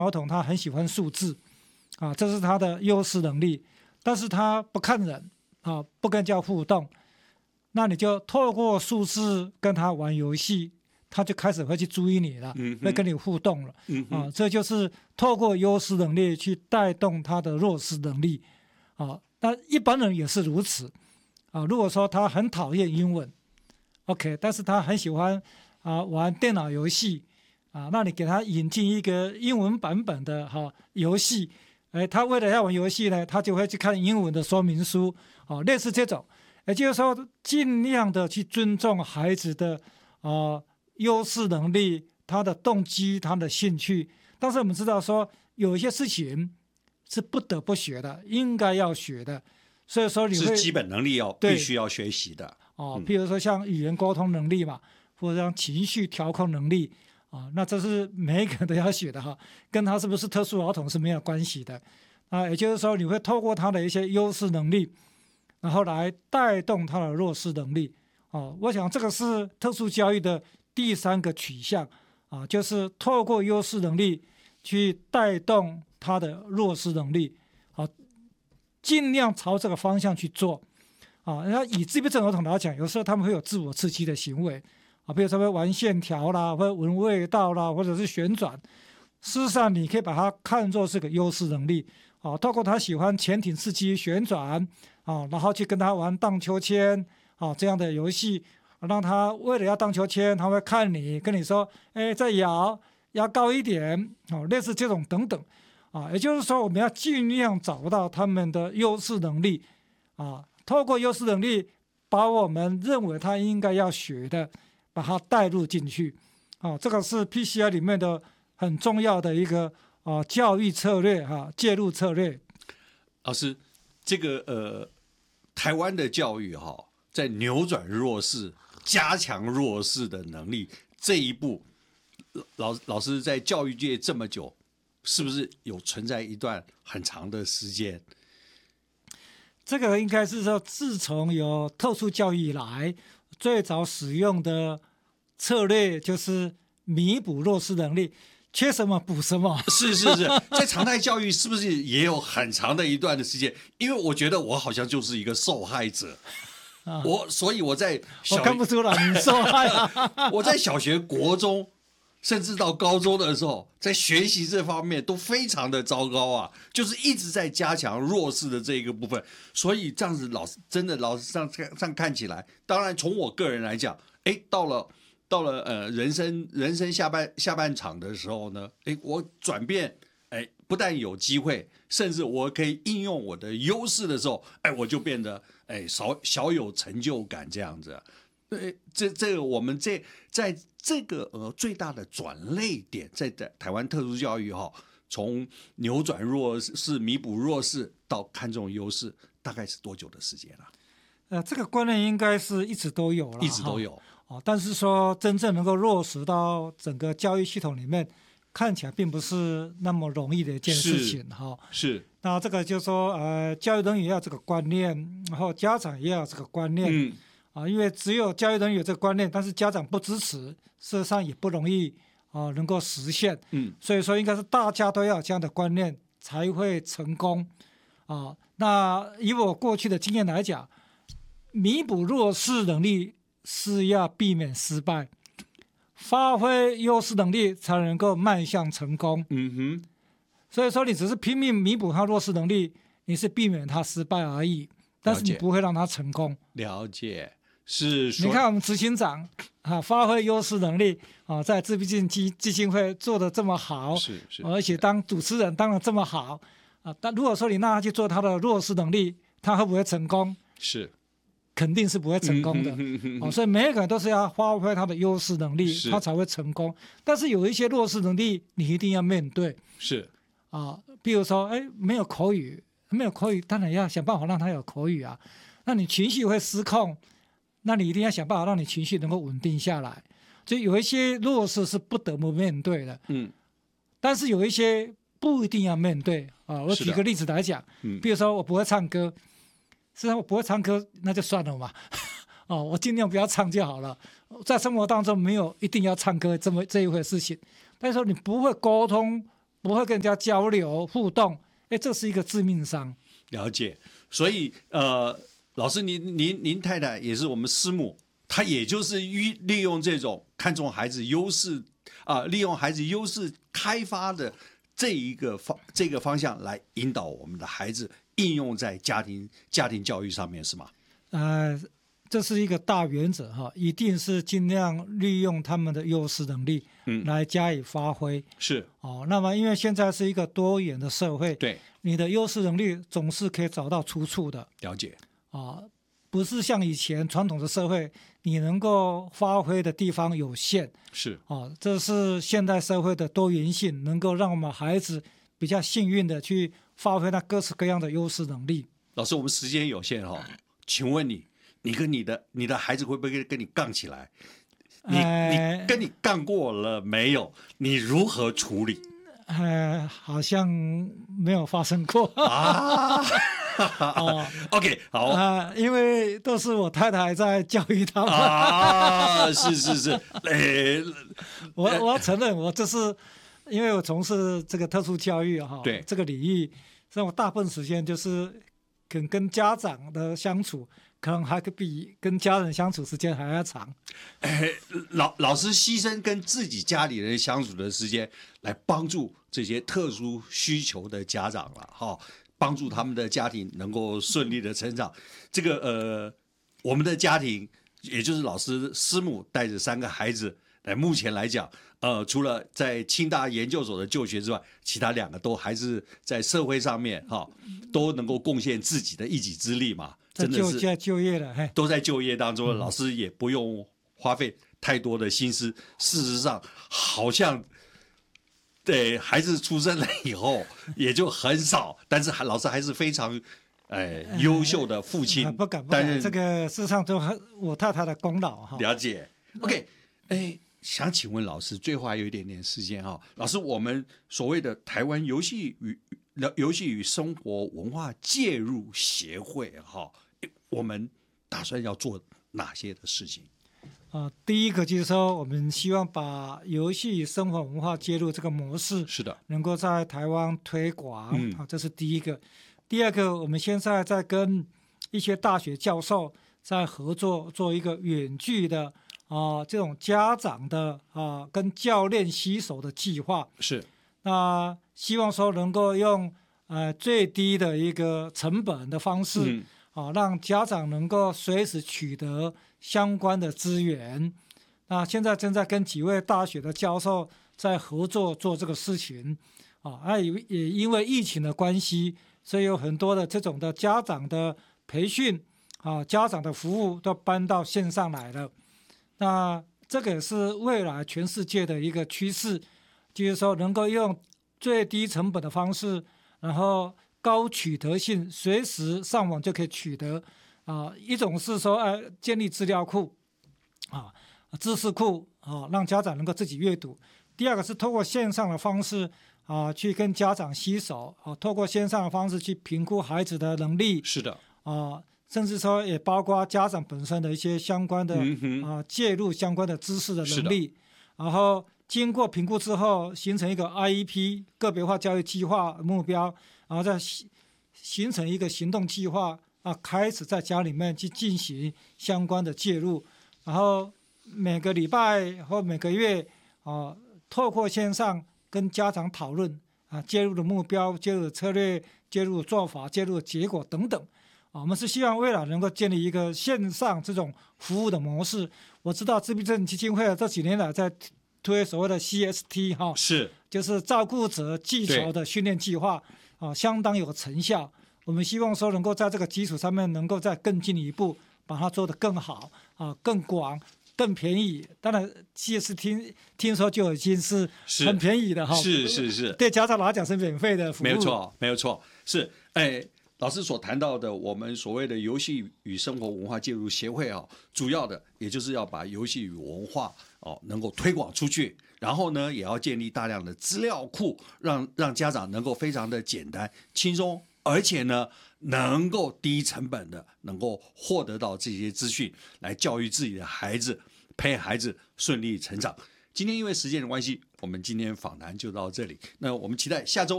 儿童他很喜欢数字啊，这是他的优势能力，但是他不看人啊，不跟人家互动，那你就透过数字跟他玩游戏，他就开始会去注意你了，会跟你互动了啊，这就是透过优势能力去带动他的弱势能力啊。那一般人也是如此啊。如果说他很讨厌英文 ，OK， 但是他很喜欢玩电脑游戏啊，那你给他引进一个英文版本的游戏，他为了要玩游戏呢，他就会去看英文的说明书啊，类似这种，也就是说尽量的去尊重孩子的优势能力，他的动机，他的兴趣。但是我们知道说有一些事情是不得不学的，应该要学的，所以说你会是基本能力必须要学习的譬如说像语言沟通能力嘛，或者像情绪调控能力那这是每一个人都要学的跟他是不是特殊儿童是没有关系的也就是说你会透过他的一些优势能力，然后来带动他的弱势能力我想这个是特殊教育的第三个取向就是透过优势能力去带动他的弱势能力尽量朝这个方向去做那以自闭症儿童来讲，有时候他们会有自我刺激的行为比如说会玩线条啦，或者闻味道啦，或者是旋转。事实上你可以把它看作是个优势能力透过他喜欢潜艇刺激旋转然后去跟他玩荡秋千这样的游戏，让他为了要荡秋千，他会看你，跟你说再摇高一点类似这种等等也就是说我们要尽量找到他们的优势能力透过优势能力把我们认为他应该要学的把它带入进去这个是 PCI 里面的很重要的一个教育策略介入策略。 老师，这个台湾的教育在扭转弱势、加强弱势的能力这一步，老师在教育界这么久，是不是有存在一段很长的时间？ 这个应该是说，自从有特殊教育以来，最早使用的策略就是弥补弱势能力，缺什么补什么。 是，在常态教育是不是也有很长的一段的时间？因为我觉得我好像就是一个受害者。所以我看不出来你受害我在小学、国中，甚至到高中的时候，在学习这方面都非常的糟糕就是一直在加强弱势的这一个部分。所以这样子真的老师上看起来，当然从我个人来讲，到了人生下半场的时候呢，我转变，不但有机会，甚至我可以应用我的优势的时候，我就变得小有成就感这样子。这个我们在这个最大的转捩点，在台湾特殊教育从扭转弱势、弥补弱势到看重优势，大概是多久的时间了？ 这个观念应该是一直都有了， 一直都有但是说真正能够落实到整个教育系统里面，看起来并不是那么容易的一件事情是。 那这个就是说教育人员要这个观念，然后家长也要这个观念因为只有教育人员有这个观念，但是家长不支持，事实上也不容易能够实现所以说应该是大家都要有这样的观念才会成功那以我过去的经验来讲，弥补弱势能力是要避免失败，发挥优势能力才能够迈向成功所以说你只是拼命弥补他弱势能力，你是避免他失败而已，但是你不会让他成功。 了解，是说你看我们执行长发挥优势能力在自闭症基金会做得这么好， 是而且当主持人当得这么好但如果说你让他去做他的弱势能力，他会不会成功？ 是肯定是不会成功的所以每一个人都是要发挥他的优势能力，他才会成功。但是有一些弱势能力你一定要面对， 是比如说没有口语，当然要想办法让他有口语那你情绪会失控，那你一定要想办法让你情绪能够稳定下来。就有一些弱势是不得不面对的但是有一些不一定要面对我举个例子来讲比如说我不会唱歌，实际上我不会唱歌那就算了嘛我尽量不要唱就好了，在生活当中没有一定要唱歌这一回事情。但是说你不会沟通不会跟人家交流互动，这是一个致命伤。 了解。所以老师您太太也是我们师母，她也就是利用这种看重孩子优势利用孩子优势开发的这个方向来引导我们的孩子应用在家庭教育上面，是吗？ 这是一个大原则哈，一定是尽量利用他们的优势能力来加以发挥。 是那么因为现在是一个多元的社会， 对， 你的优势能力总是可以找到出处的。 了解不是像以前传统的社会，你能够发挥的地方有限。 是这是现代社会的多元性，能够让我们孩子比较幸运的去发挥他各式各样的优势能力。 老师，我们时间有限请问你跟你的孩子会不会跟你杠起来？你跟你杠过了没有？你如何处理？ 好像没有发生过 OK， 好因为都是我太太在教育他们是， 我要承认，我这是因为我从事这个特殊教育对这个领域，所以我大部分时间就是跟家长的相处，可能还比跟家人相处时间还要长。 老师牺牲跟自己家里人相处的时间，来帮助这些特殊需求的家长了帮助他们的家庭能够顺利的成长。这个我们的家庭，也就是老师师母带着3个孩子，目前来讲，除了在清大研究所的就学之外，其他2个都还是在社会上面都能够贡献自己的一己之力嘛。真的是就业了， 都在就业当中，老师也不用花费太多的心思。事实上，好像对孩子出生了以后也就很少，但是老师还是非常优秀的父亲。 不敢，这个事实上都我太太的功劳了解。OK， 想请问老师，最后还有一点点时间老师，我们所谓的台湾游戏与生活文化介入协会我们打算要做哪些的事情？ 第一个就是说，我们希望把游戏与生活文化介入这个模式， 是的， 能够在台湾推广这是第一个。第二个，我们现在在跟一些大学教授在合作，做一个远距的这种家长的跟教练携手的计划。 是， 那希望说能够用最低的一个成本的方式。让家长能够随时取得相关的资源。那现在正在跟几位大学的教授在合作做这个事情。也因为疫情的关系，所以有很多的这种的家长的培训家长的服务都搬到线上来了。那这个也是未来全世界的一个趋势，就是说能够用最低成本的方式，然后高取得性，随时上网就可以取得。一种是说建立资料库知识库让家长能够自己阅读。第二个是透过线上的方式去跟家长携手透过线上的方式去评估孩子的能力。 是的甚至说也包括家长本身的一些相关的介入相关的知识的能力。然后经过评估之后，形成一个 IEP 个别化教育计划目标，然后再形成一个行动计划开始在家里面去进行相关的介入，然后每个礼拜或每个月透过线上跟家长讨论介入的目标、介入的策略、介入的做法、介入的结果等等。我们是希望未来能够建立一个线上这种服务的模式。我知道自闭症基金会这几年来在推所谓的 CST 是， 就是照顾者技巧的训练计划相当有成效。我们希望说能够在这个基础上面能够再更进一步把它做得更好更广更便宜。当然 CST 听说就已经是很便宜的是对家长来讲是免费的服务。 没有错是老师所谈到的我们所谓的游戏与生活文化介入协会主要的也就是要把游戏与文化能够推广出去，然后呢也要建立大量的资料库，让家长能够非常的简单轻松，而且呢能够低成本的能够获得到这些资讯，来教育自己的孩子，培养孩子顺利成长。 今天因为时间的关系，我们今天访谈就到这里。那我们期待下周